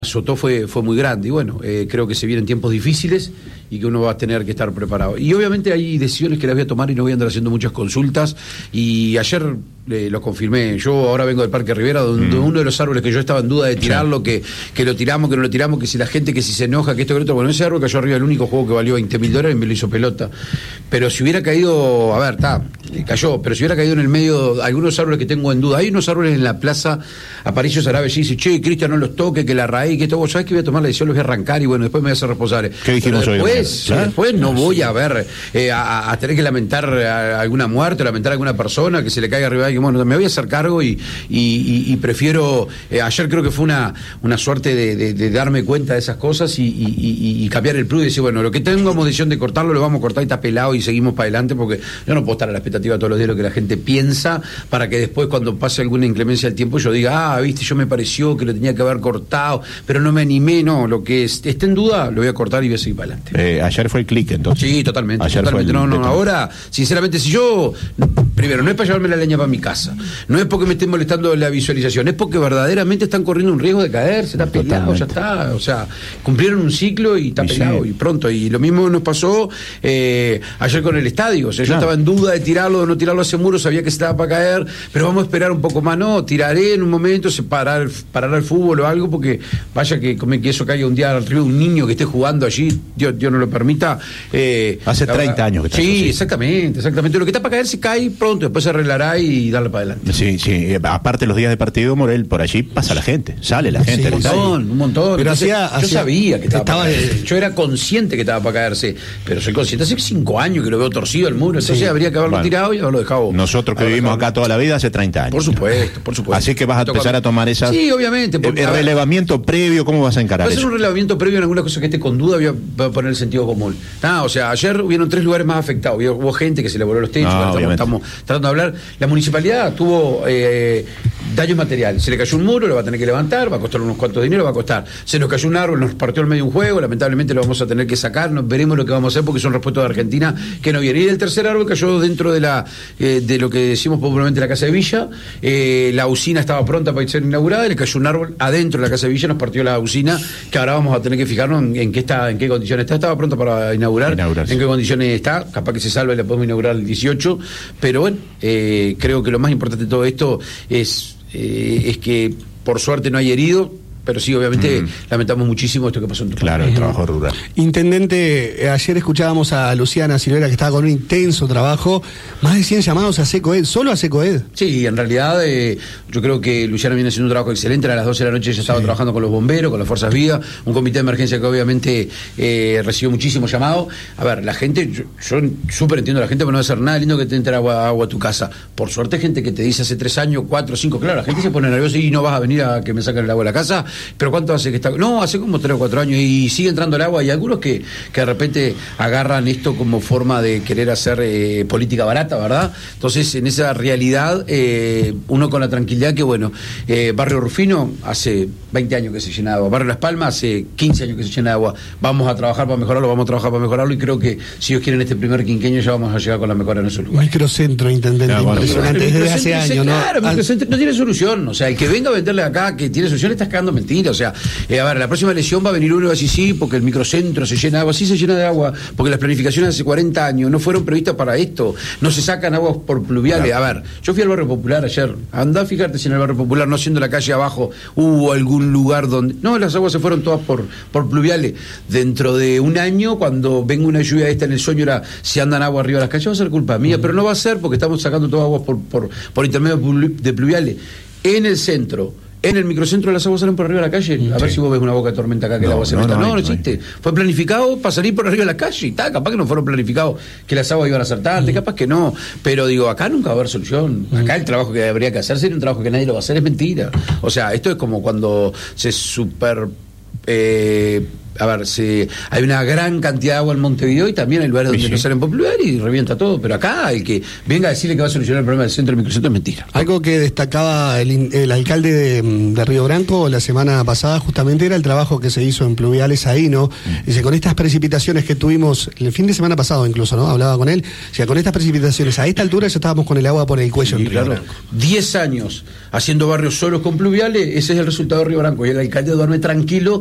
azotó fue muy grande y bueno, creo que se vienen tiempos difíciles y que uno va a tener que estar preparado. Y obviamente hay decisiones que las voy a tomar y no voy a andar haciendo muchas consultas y ayer lo confirmé. Yo ahora vengo del Parque Rivera, donde uno de los árboles que yo estaba en duda de tirarlo, que lo tiramos, que no lo tiramos, que si la gente, que si se enoja, que esto, que lo otro. Bueno, ese árbol cayó arriba del único juego que valió $20.000 y me lo hizo pelota. Pero si hubiera caído, cayó, pero si hubiera caído en el medio de algunos árboles que tengo en duda. Hay unos árboles en la plaza Aparicio Sarabia y dice, che, Cristian, no los toque, que la raíz, que esto, vos sabés que voy a tomar la decisión, los voy a arrancar y bueno, después me voy a hacer responsable. ¿Qué dijimos hoy? Después no voy a ver, a tener que lamentar alguna muerte, lamentar a alguna persona que se le caiga arriba y que bueno, me voy a hacer cargo y prefiero, ayer creo que fue una suerte de darme cuenta de esas cosas y cambiar el plus y decir, bueno, lo que tengamos decisión de cortarlo, lo vamos a cortar y está pelado y seguimos para adelante, porque yo no puedo estar a la expectativa todos los días de lo que la gente piensa, para que después cuando pase alguna inclemencia del tiempo yo diga, viste, yo me pareció que lo tenía que haber cortado, pero no me animé. No, lo que esté en duda lo voy a cortar y voy a seguir para adelante. Ayer fue el clic, entonces. Sí, totalmente. Ayer totalmente. Ahora, sinceramente, si yo, primero, no es para llevarme la leña para mi casa, no es porque me estén molestando la visualización, es porque verdaderamente están corriendo un riesgo de caerse, está pelado, ya está, o sea, cumplieron un ciclo y está pelado, y pronto. Y lo mismo nos pasó ayer con el estadio, o sea, yo estaba en duda de tirarlo o no tirarlo hacia muro, sabía que se estaba para caer, pero vamos a esperar un poco más. No, tiraré en un momento, parará el fútbol o algo, porque vaya que eso caiga un día arriba de un niño que esté jugando allí, Dios no lo permita. Hace 30 años que está. Sí, exactamente. Lo que está para caer se cae pronto, después se arreglará y darle para adelante. Sí. Aparte los días de partido, Morel, por allí pasa la gente, sale la gente. Un montón. Pero yo sabía que estaba para caerse. Yo era consciente que estaba para caerse, pero soy consciente. Hace 5 años que lo veo torcido el muro, entonces habría que haberlo tirado y haberlo dejado. Nosotros que vivimos acá toda la vida hace 30 años. Por supuesto. Así que vas a empezar a tomar esas... Sí, obviamente. El relevamiento previo, ¿cómo vas a encarar eso? Va a ser un relevamiento previo en algunas cosas que esté con duda, voy a poner el sentido común. O sea, ayer hubieron 3 lugares más afectados. Hubo gente que se le voló los techos, estamos tratando de hablar. La municipalidad tuvo daños materiales. Se le cayó un muro, lo va a tener que levantar, va a costar unos cuantos dinero, va a costar. Se nos cayó un árbol, nos partió en medio de un juego, lamentablemente lo vamos a tener que sacar, veremos lo que vamos a hacer porque son respuestos de Argentina que no vienen. Y el tercer árbol cayó dentro de lo que decimos popularmente la Casa de Villa. La usina estaba pronta para ser inaugurada y le cayó un árbol adentro de la Casa de Villa, nos partió la usina, que ahora vamos a tener que fijarnos en qué condiciones está. Estaba pronta para inaugurar, en qué condiciones está, capaz que se salva y la podemos inaugurar el 18, pero bueno, creo que lo más importante de todo esto es que por suerte no hay heridos, pero sí, obviamente, lamentamos muchísimo esto que pasó en tu Claro, el trabajo rural. Intendente, ayer escuchábamos a Luciana Silvera que estaba con un intenso trabajo, más de 100 llamados a SECOED, solo a SECOED. Sí, en realidad yo creo que Luciana viene haciendo un trabajo excelente. A las 12 de la noche ya estaba trabajando con los bomberos, con las fuerzas vivas, un comité de emergencia que obviamente recibió muchísimos llamados. A ver, la gente, yo súper entiendo a la gente, pero no va a ser nada lindo que te entre agua a tu casa. Por suerte, gente que te dice hace 3 años, 4, 5, claro, la gente se pone nerviosa y no vas a venir a que me saquen el agua de la casa. Pero ¿cuánto hace que está? No, hace como 3 o 4 años y sigue entrando el agua. Y algunos que de repente agarran esto como forma de querer hacer política barata, ¿verdad? Entonces, en esa realidad, uno con la tranquilidad que, bueno, Barrio Rufino hace 20 años que se llena de agua, Barrio Las Palmas hace 15 años que se llena de agua. Vamos a trabajar para mejorarlo y creo que si ellos quieren este primer quinquenio ya vamos a llegar con la mejora en esos lugares. Microcentro, intendente, impresionante, desde hace años, ¿no? Claro, microcentro no tiene solución. O sea, el que venga a venderle acá que tiene solución, le estás cagando mentiras. O sea, a ver, la próxima elección va a venir uno y va a decir sí, porque el microcentro se llena de agua. Sí se llena de agua, porque las planificaciones hace 40 años no fueron previstas para esto. No se sacan aguas por pluviales. Claro. A ver, yo fui al Barrio Popular ayer. Andá a fijarte si en el Barrio Popular, no siendo la calle abajo, hubo algún lugar donde... No, las aguas se fueron todas por pluviales. Dentro de un año, cuando venga una lluvia esta en el sueño, si andan agua arriba de las calles, va a ser culpa mía, pero no va a ser porque estamos sacando todas aguas por intermedio de pluviales. En el centro, en el microcentro, las aguas salen por arriba de la calle. A ver si vos ves una boca de tormenta acá que el agua se meta. No existe. Fue planificado para salir por arriba de la calle y tal. Capaz que no fueron planificados que las aguas iban a ser tarde, capaz que no. Pero digo, acá nunca va a haber solución. Acá el trabajo que habría que hacer sería un trabajo que nadie lo va a hacer, es mentira. O sea, esto es como cuando se a ver, hay una gran cantidad de agua en Montevideo y también hay lugares donde no salen por pluvial y revienta todo, pero acá el que venga a decirle que va a solucionar el problema del centro y microcentro es mentira. Algo que destacaba el alcalde de Río Branco la semana pasada justamente era el trabajo que se hizo en pluviales ahí, ¿no? Dice, con estas precipitaciones que tuvimos el fin de semana pasado incluso, ¿no? Hablaba con él, o sea, con estas precipitaciones a esta altura ya estábamos con el agua por el cuello en Río Branco. 10 años haciendo barrios solos con pluviales, ese es el resultado de Río Branco y el alcalde duerme tranquilo